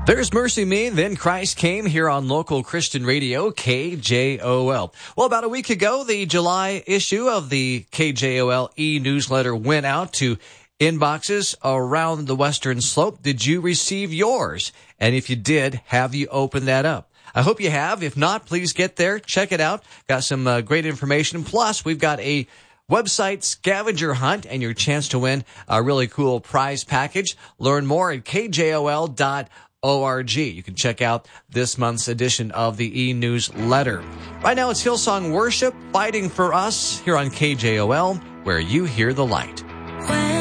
There's Mercy Me, Then Christ Came here on local Christian radio, KJOL. Well, about a week ago, the July issue of the KJOL e-newsletter went out to inboxes around the Western Slope. Did you receive yours? And if you did, have you opened that up? I hope you have. If not, please get there, check it out. Got some great information. Plus, we've got a website scavenger hunt and your chance to win a really cool prize package. Learn more at kjol.org. You can check out this month's edition of the e-newsletter. Right now, it's Hillsong Worship, Fighting for Us, here on KJOL, where you hear the light.